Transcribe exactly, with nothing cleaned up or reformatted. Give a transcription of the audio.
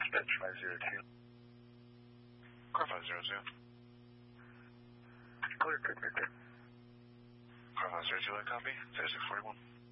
dispatch five zero two. Car five zero two. Clear, clear, clear, clear. Car five zero two, I copy. zero six forty-one.